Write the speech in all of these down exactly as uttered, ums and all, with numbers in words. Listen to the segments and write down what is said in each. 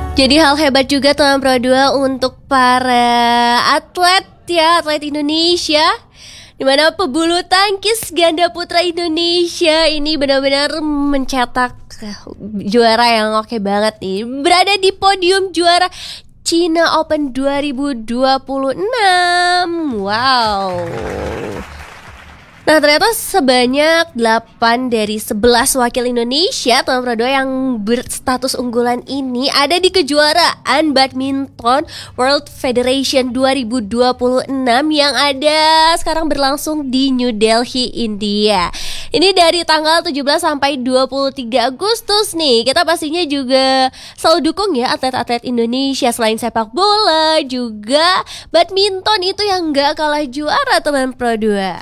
Jadi hal hebat juga teman Pro dua untuk para atlet ya, atlet Indonesia, di mana pebulu tangkis ganda putra Indonesia ini benar-benar mencetak juara yang oke banget nih. Berada di podium juara China Open dua ribu dua puluh enam. Wow. Nah, ternyata sebanyak delapan dari sebelas wakil Indonesia teman Pro dua yang berstatus unggulan ini ada di kejuaraan Badminton World Federation dua ribu dua puluh enam yang ada sekarang berlangsung di New Delhi, India. Ini dari tanggal tujuh belas sampai dua puluh tiga Agustus nih. Kita pastinya juga selalu dukung ya atlet-atlet Indonesia. Selain sepak bola, juga badminton itu yang gak kalah juara teman Pro dua.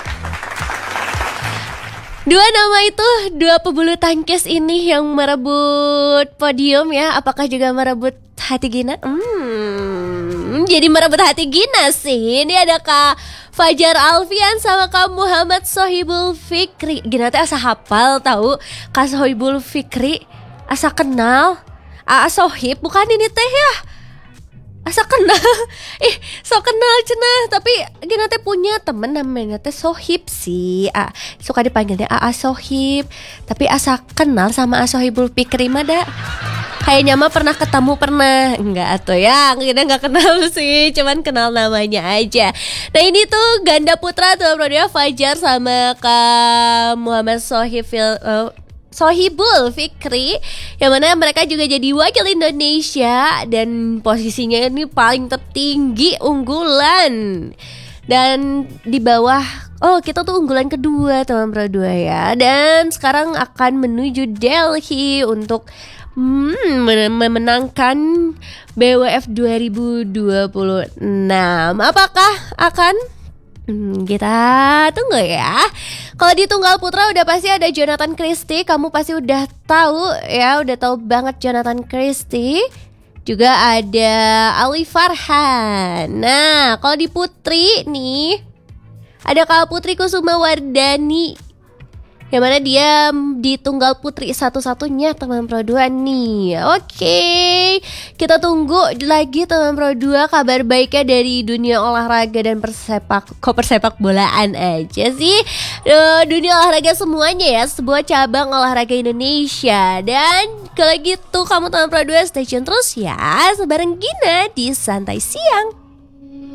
Dua nama itu, dua pebulu tangkis ini yang merebut podium ya. Apakah juga merebut hati Gina? Hmm, jadi merebut hati Gina sih. Ini ada Kak Fajar Alfian sama Kak Muhammad Sohibul Fikri. Gina teh asa hafal tahu Kak Sohibul Fikri, asa kenal. Aa Sohib bukan ini teh ya. Asa kenal, ih so kenal cenah. Tapi Gina teh punya temen namanya teh Sohib sih. Ah, suka dipanggilnya Aa Sohib. Tapi asa kenal sama Sohibul Fikri mah dah. Kayaknya mah pernah ketemu pernah. Enggak atuh ya, kita gak kenal sih, cuman kenal namanya aja. Nah ini tuh ganda putra tuh Pro dua Fajar sama Kak Muhammad Sohib uh, Sohibul Fikri, yang mana mereka juga jadi wakil Indonesia dan posisinya ini paling tertinggi unggulan. Dan di bawah, oh kita tuh unggulan kedua teman Pro dua ya. Dan sekarang akan menuju Delhi untuk hmm, memenangkan B W F dua ribu dua puluh enam. Apakah akan? Hmm, kita tunggu ya. Kalau di tunggal putra udah pasti ada Jonathan Christie. Kamu pasti udah tahu ya, udah tahu banget Jonathan Christie. Juga ada Ali Farhan. Nah, kalau di putri nih ada Kak Putri Kusuma Wardani, yang mana dia di tunggal putri satu-satunya teman Pro dua nih. Oke, kita tunggu lagi teman Pro dua kabar baiknya dari dunia olahraga dan persepak kok persepak bolaan aja sih. Uh, dunia olahraga semuanya ya, sebuah cabang olahraga Indonesia. Dan kalau gitu kamu teman Pro dua stay tune terus ya, sebareng Gina di Santai Siang.